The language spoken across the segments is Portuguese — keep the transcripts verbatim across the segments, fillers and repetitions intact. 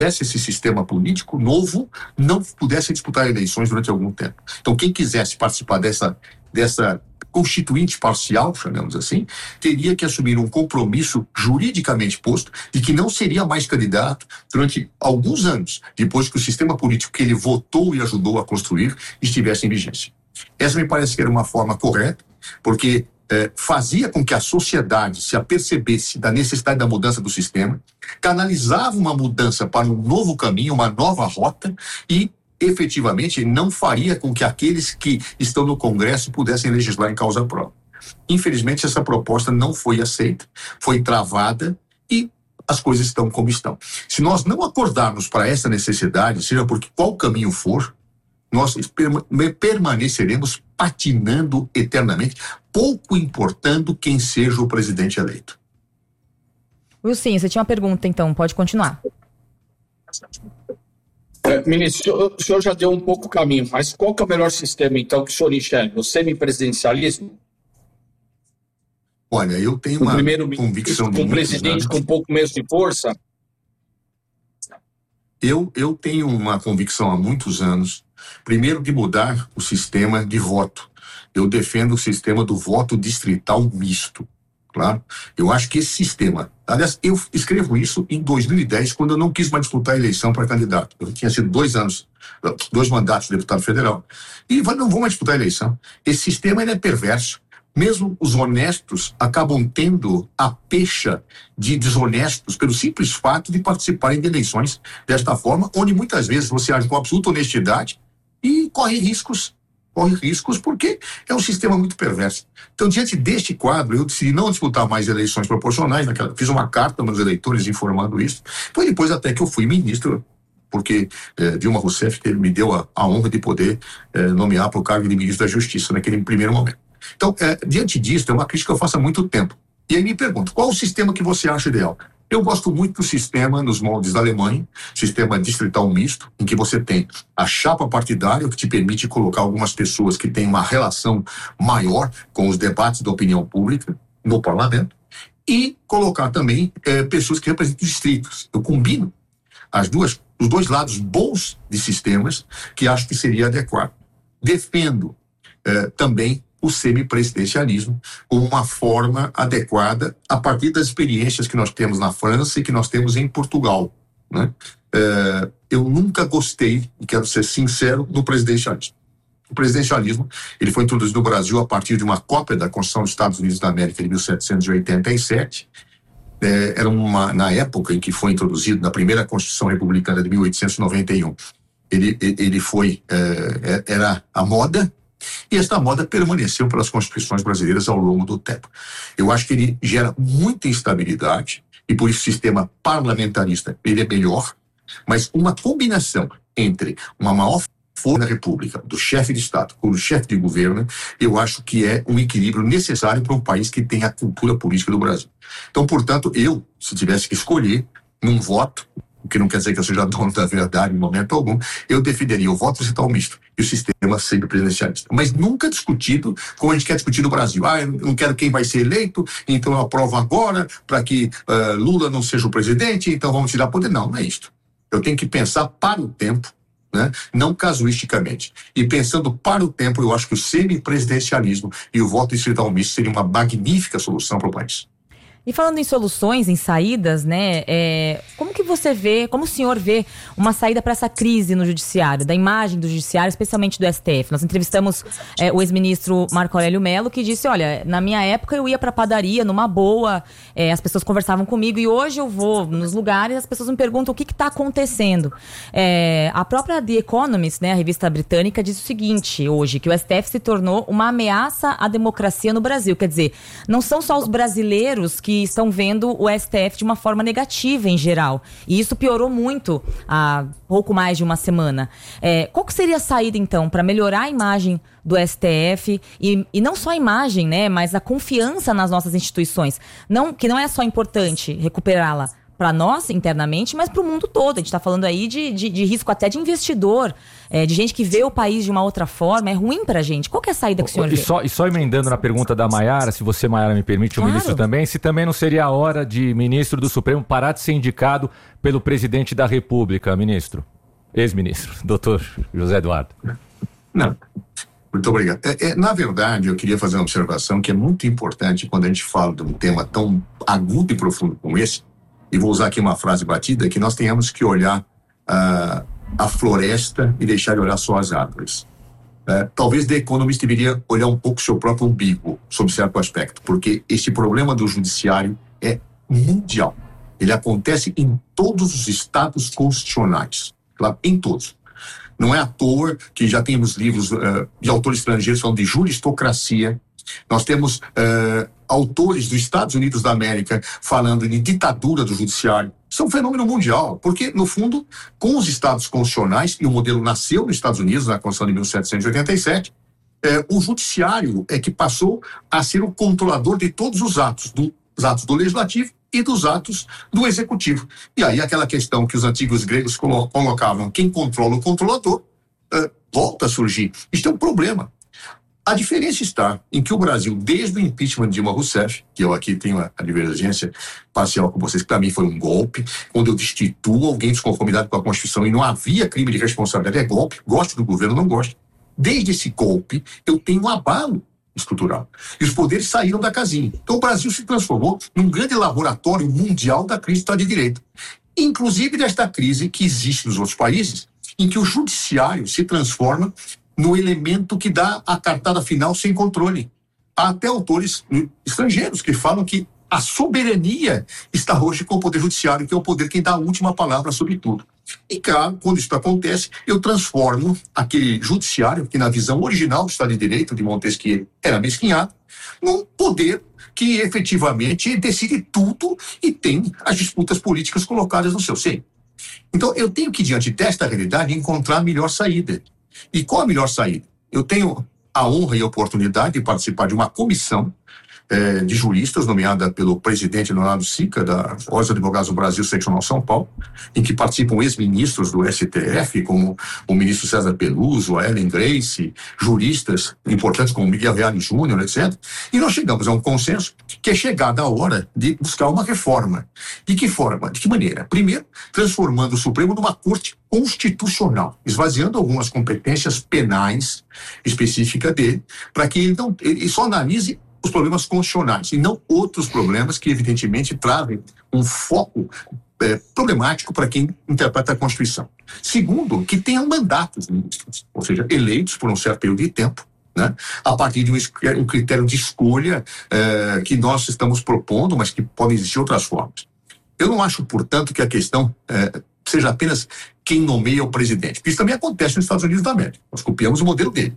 esse sistema político novo, não pudesse disputar eleições durante algum tempo. Então, quem quisesse participar dessa, dessa constituinte parcial, chamemos assim, teria que assumir um compromisso juridicamente posto de que não seria mais candidato durante alguns anos, depois que o sistema político que ele votou e ajudou a construir estivesse em vigência. Essa me parece que era uma forma correta, porque eh, fazia com que a sociedade se apercebesse da necessidade da mudança do sistema, canalizava uma mudança para um novo caminho, uma nova rota, e efetivamente não faria com que aqueles que estão no Congresso pudessem legislar em causa própria. Infelizmente, essa proposta não foi aceita, foi travada e as coisas estão como estão. Se nós não acordarmos para essa necessidade, seja por qual caminho for, nós permaneceremos patinando eternamente, pouco importando quem seja o presidente eleito. Wilson, você tinha uma pergunta, então, pode continuar. É, ministro, o senhor já deu um pouco o caminho, mas qual que é o melhor sistema, então, que o senhor enxerga? O semipresidencialismo? Olha, eu tenho uma convicção de com um presidente com um pouco menos de força? Eu, eu tenho uma convicção há muitos anos, primeiro, de mudar o sistema de voto. Eu defendo o sistema do voto distrital misto. Claro, eu acho que esse sistema, aliás, eu escrevo isso em dois mil e dez, quando eu não quis mais disputar a eleição para candidato. Eu tinha sido dois anos, dois mandatos de deputado federal, e não vou mais disputar a eleição. Esse sistema, ele é perverso. Mesmo os honestos acabam tendo a pecha de desonestos pelo simples fato de participarem de eleições desta forma, onde muitas vezes você age com absoluta honestidade e corre riscos. corre riscos porque é um sistema muito perverso. Então, diante deste quadro, eu decidi não disputar mais eleições proporcionais, naquela, fiz uma carta aos eleitores informando isso. Foi depois até que eu fui ministro, porque eh, Dilma Rousseff me deu a, a honra de poder eh, nomear para o cargo de ministro da Justiça naquele primeiro momento. Então, eh, diante disso, é uma crítica que eu faço há muito tempo. E aí me pergunto, qual o sistema que você acha ideal? Eu gosto muito do sistema nos moldes da Alemanha, sistema distrital misto, em que você tem a chapa partidária, que te permite colocar algumas pessoas que têm uma relação maior com os debates da opinião pública no parlamento, e colocar também eh, pessoas que representam distritos. Eu combino as duas, os dois lados bons de sistemas que acho que seria adequado. Defendo eh, também o semipresidencialismo como uma forma adequada a partir das experiências que nós temos na França e que nós temos em Portugal, né? É, eu nunca gostei, e quero ser sincero, do presidencialismo. O presidencialismo, ele foi introduzido no Brasil a partir de uma cópia da Constituição dos Estados Unidos da América de mil setecentos e oitenta e sete. É, era uma, na época em que foi introduzido na primeira Constituição Republicana de mil oitocentos e noventa e um. Ele, ele foi, é, era a moda, e esta moda permaneceu pelas constituições brasileiras ao longo do tempo. Eu acho que ele gera muita instabilidade, e por isso o sistema parlamentarista ele é melhor, mas uma combinação entre uma maior força da República, do chefe de Estado com o chefe de governo, eu acho que é um equilíbrio necessário para um país que tem a cultura política do Brasil. Então, portanto, eu, se tivesse que escolher num voto, o que não quer dizer que eu seja dono da verdade em momento algum, eu defenderia o voto distrital misto e o sistema semipresidencialista. Mas nunca discutido como a gente quer discutir no Brasil. Ah, eu não quero quem vai ser eleito, então eu aprovo agora para que uh, Lula não seja o presidente, então vamos tirar poder. Não, não é isto. Eu tenho que pensar para o tempo, né? Não casuisticamente. E pensando para o tempo, eu acho que o semipresidencialismo e o voto distrital misto seria uma magnífica solução para o país. E falando em soluções, em saídas, né, é, como que você vê, como o senhor vê uma saída para essa crise no judiciário, da imagem do judiciário, especialmente do S T F? Nós entrevistamos é, o ex-ministro Marco Aurélio Mello, que disse, olha, na minha época eu ia para padaria, numa boa, é, as pessoas conversavam comigo, e hoje eu vou nos lugares, as pessoas me perguntam o que está acontecendo. É, a própria The Economist, né, a revista britânica, diz o seguinte hoje, que o S T F se tornou uma ameaça à democracia no Brasil. Quer dizer, não são só os brasileiros que que estão vendo o S T F de uma forma negativa em geral. E isso piorou muito há pouco mais de uma semana. É, qual que seria a saída, então, para melhorar a imagem do S T F e, e não só a imagem, né, mas a confiança nas nossas instituições? Não, que não é só importante recuperá-la para nós internamente, mas para o mundo todo. A gente está falando aí de, de, de risco até de investidor, é, de gente que vê o país de uma outra forma. É ruim para a gente. Qual que é a saída que o senhor e vê? Só, e só emendando na pergunta da Maiara, se você, Maiara, me permite, o Claro. ministro também, se também não seria a hora de ministro do Supremo parar de ser indicado pelo presidente da República, ministro, ex-ministro, doutor José Eduardo. Não. Muito obrigado. É, é, na verdade, eu queria fazer uma observação que é muito importante quando a gente fala de um tema tão agudo e profundo como esse, e vou usar aqui uma frase batida, que nós tenhamos que olhar uh, a floresta e deixar de olhar só as árvores. Uh, talvez The Economist deveria olhar um pouco o seu próprio umbigo, sob certo aspecto, porque esse problema do judiciário é mundial. Ele acontece em todos os estados constitucionais, claro, em todos. Não é à toa que já temos livros uh, de autores estrangeiros falando de juristocracia. Nós temos uh, autores dos Estados Unidos da América falando de ditadura do judiciário. Isso é um fenômeno mundial, porque, no fundo, com os estados constitucionais, e o modelo nasceu nos Estados Unidos, na Constituição de mil setecentos e oitenta e sete, uh, o judiciário é que passou a ser o controlador de todos os atos, do, os atos do legislativo e dos atos do executivo. E aí aquela questão que os antigos gregos colo- colocavam, quem controla o controlador, uh, volta a surgir. Isto é um problema. A diferença está em que o Brasil, desde o impeachment de Dilma Rousseff, que eu aqui tenho a, a divergência parcial com vocês, que para mim foi um golpe, quando eu destituo alguém desconformidade com a Constituição e não havia crime de responsabilidade, é golpe, gosto do governo, não gosto. Desde esse golpe, eu tenho um abalo estrutural. E os poderes saíram da casinha. Então o Brasil se transformou num grande laboratório mundial da crise do Estado de Direito. Inclusive desta crise que existe nos outros países, em que o judiciário se transforma no elemento que dá a cartada final sem controle. Há até autores estrangeiros que falam que a soberania está hoje com o poder judiciário, que é o poder que dá a última palavra sobre tudo. E claro, quando isso acontece, eu transformo aquele judiciário, que na visão original do Estado de Direito de Montesquieu era mesquinhado, num poder que efetivamente decide tudo e tem as disputas políticas colocadas no seu seio. Então eu tenho que, diante desta realidade, encontrar a melhor saída. E qual a melhor saída? Eu tenho a honra e a oportunidade de participar de uma comissão eh, de juristas, nomeada pelo presidente Leonardo Sica, da Ordem dos Advogados do Brasil, Seccional São Paulo, em que participam ex-ministros do S T F, como o ministro César Peluso, a Ellen Grace, juristas importantes como Miguel Reale Júnior, etcétera. E nós chegamos a um consenso que é chegada a hora de buscar uma reforma. De que forma? De que maneira? Primeiro, transformando o Supremo numa corte constitucional, esvaziando algumas competências penais específicas dele, para que ele, não, ele só analise os problemas constitucionais e não outros problemas que, evidentemente, trazem um foco é, problemático para quem interpreta a Constituição. Segundo, que tenham mandatos ministros, ou seja, eleitos por um certo período de tempo, né, a partir de um, um critério de escolha é, que nós estamos propondo, mas que podem existir outras formas. Eu não acho, portanto, que a questão é, seja apenas quem nomeia o presidente, porque isso também acontece nos Estados Unidos da América. Nós copiamos o modelo dele.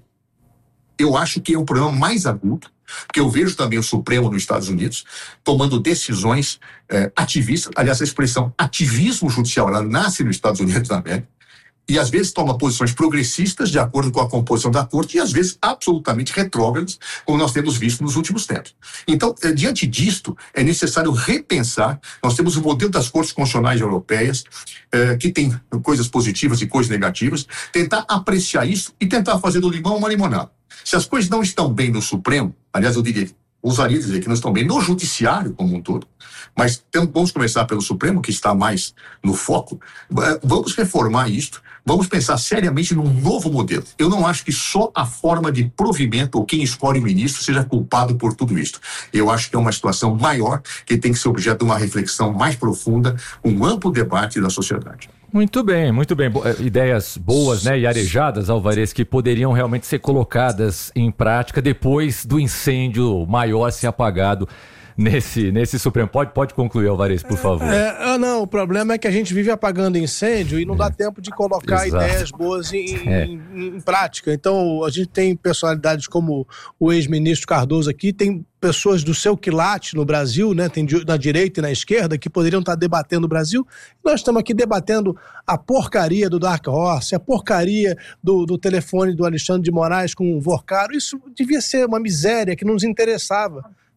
Eu acho que é um problema mais agudo, porque eu vejo também o Supremo nos Estados Unidos tomando decisões eh, ativistas. Aliás, a expressão ativismo judicial, ela nasce nos Estados Unidos da América, e às vezes toma posições progressistas de acordo com a composição da corte, e às vezes absolutamente retrógradas, como nós temos visto nos últimos tempos. Então, eh, diante disto, é necessário repensar. Nós temos o modelo das cortes constitucionais europeias, eh, que tem coisas positivas e coisas negativas, tentar apreciar isso e tentar fazer do limão uma limonada. Se as coisas não estão bem no Supremo, aliás, eu diria, ousaria dizer que não estão bem no judiciário como um todo, mas tem, vamos começar pelo Supremo, que está mais no foco, vamos reformar isto, vamos pensar seriamente num novo modelo. Eu não acho que só a forma de provimento ou quem escolhe o ministro seja culpado por tudo isto. Eu acho que é uma situação maior que tem que ser objeto de uma reflexão mais profunda, um amplo debate da sociedade. Muito bem, muito bem. Ideias boas, né, e arejadas, Alvarez, que poderiam realmente ser colocadas em prática depois do incêndio maior ser apagado nesse, nesse Supremo. Pode, pode concluir, Alvarez, por favor. É, é, não, o problema é que a gente vive apagando incêndio e não é. dá tempo de colocar Exato. ideias boas em, é. em, em prática. Então, a gente tem personalidades como o ex-ministro Cardoso aqui, tem pessoas do seu quilate no Brasil, né, tem na direita e na esquerda, que poderiam estar debatendo o Brasil. Nós estamos aqui debatendo a porcaria do Dark Horse, a porcaria do, do telefone do Alexandre de Moraes com o Vorcaro. Isso devia ser uma miséria que não nos interessava.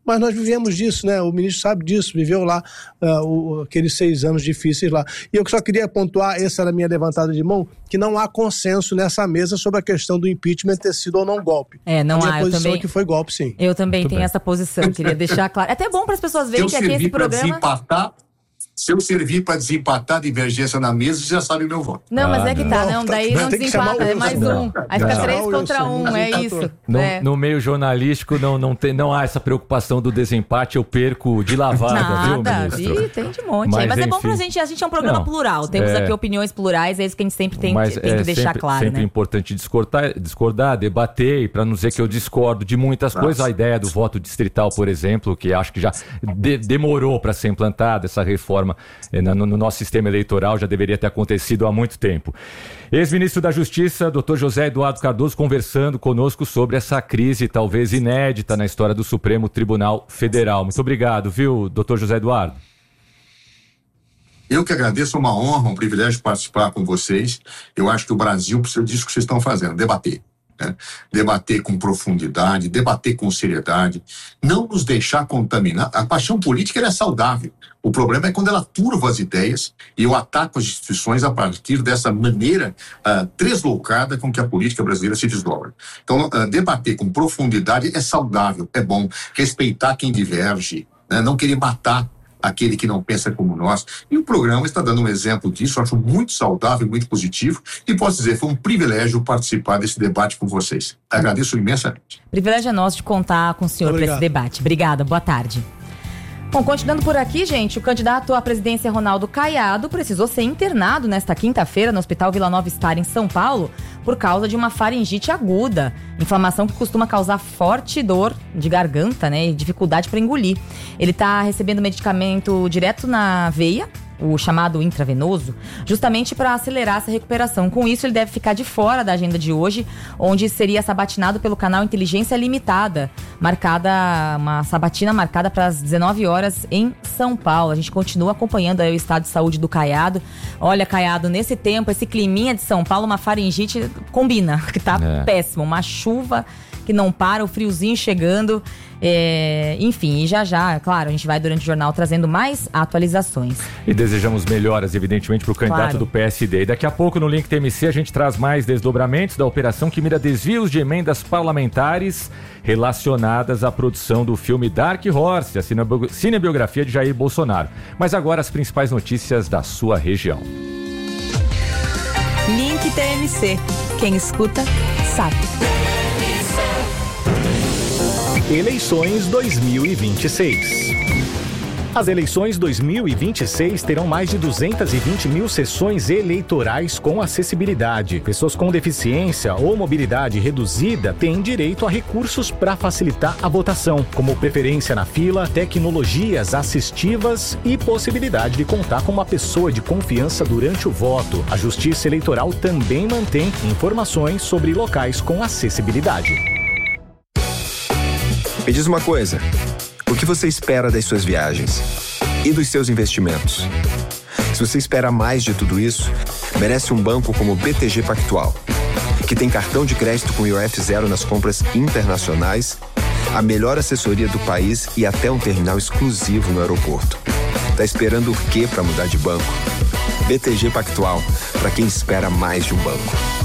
mas nós vivemos disso, né? O ministro sabe disso, viveu lá uh, o, aqueles seis anos difíceis lá. E eu só queria pontuar, essa era a minha levantada de mão, que não há consenso nessa mesa sobre a questão do impeachment ter sido ou não golpe. É, não a minha há, posição eu também, é que foi golpe, sim. Eu também Muito tenho bem. essa posição, queria deixar claro. É até bom para as pessoas verem eu que aqui esse programa... Desempatar, se eu servir para desempatar a divergência na mesa, você já sabe o meu voto. Não, mas Ah, é que não. tá, não, Não, daí tá- não tem que chamar desempata, o é mais Wilson. um. Aí fica Não. três Chamar o contra Wilson, um, a é gente tá isso. todo. No, É. no meio jornalístico não, não, tem, não há essa preocupação do desempate, eu perco de lavada, viu, Nada, ministro? Ih, tem de monte. Mas, Mas, mas é bom enfim. pra gente, a gente é um programa Não, plural, temos é. aqui opiniões plurais, é isso que a gente sempre tem, Mas tem é que deixar sempre, claro, sempre né? importante discordar, discordar, debater, e para não dizer que eu discordo de muitas Nossa. coisas, a ideia do voto distrital, por exemplo, que acho que já de- demorou para ser implantada, essa reforma eh, no, no nosso sistema eleitoral já deveria ter acontecido há muito tempo. Ex-ministro da Justiça, doutor José Eduardo Cardoso, conversando conosco sobre essa crise talvez inédita na história do Supremo Tribunal Federal. Muito obrigado, viu, doutor José Eduardo? Eu que agradeço, é uma honra, um privilégio participar com vocês. Eu acho que o Brasil precisa disso que vocês estão fazendo, debater. Né? Debater com profundidade, debater com seriedade, não nos deixar contaminar. A paixão política ela é saudável. O problema é quando ela turva as ideias e eu ataco as instituições a partir dessa maneira uh, tresloucada com que a política brasileira se desdobra. Então, uh, debater com profundidade é saudável, é bom. Respeitar quem diverge, né? Não querer matar aquele que não pensa como nós. E o programa está dando um exemplo disso, eu acho muito saudável, muito positivo, e posso dizer, foi um privilégio participar desse debate com vocês. Agradeço imensamente. Privilégio é nosso de contar com o senhor para esse debate. Obrigada, boa tarde. Bom, continuando por aqui, gente, o candidato à presidência Ronaldo Caiado precisou ser internado nesta quinta-feira no Hospital Vila Nova Star, em São Paulo, por causa de uma faringite aguda, inflamação que costuma causar forte dor de garganta, né, e dificuldade para engolir. Ele está recebendo medicamento direto na veia, o chamado intravenoso, justamente para acelerar essa recuperação. Com isso, ele deve ficar de fora da agenda de hoje, onde seria sabatinado pelo canal Inteligência Limitada, marcada, uma sabatina marcada para as dezenove horas em São Paulo. A gente continua acompanhando aí o estado de saúde do Caiado. Olha, Caiado, nesse tempo, esse climinha de São Paulo, uma faringite combina, que tá é. péssimo, uma chuva que não para, o friozinho chegando, é, enfim, e já já, claro, a gente vai durante o jornal trazendo mais atualizações. E desejamos melhoras, evidentemente, para o candidato Claro. do P S D. E daqui a pouco, no Link T M C, a gente traz mais desdobramentos da operação que mira desvios de emendas parlamentares relacionadas à produção do filme Dark Horse, a cinebi- cinebiografia de Jair Bolsonaro. Mas agora as principais notícias da sua região. Link T M C. Quem escuta, sabe. Eleições dois mil e vinte e seis. As eleições dois mil e vinte e seis terão mais de duzentas e vinte mil sessões eleitorais com acessibilidade. Pessoas com deficiência ou mobilidade reduzida têm direito a recursos para facilitar a votação, como preferência na fila, tecnologias assistivas e possibilidade de contar com uma pessoa de confiança durante o voto. A Justiça Eleitoral também mantém informações sobre locais com acessibilidade. Me diz uma coisa, o que você espera das suas viagens e dos seus investimentos? Se você espera mais de tudo isso, merece um banco como o B T G Pactual, que tem cartão de crédito com I O F zero nas compras internacionais, a melhor assessoria do país e até um terminal exclusivo no aeroporto. Tá esperando o quê para mudar de banco? B T G Pactual, para quem espera mais de um banco.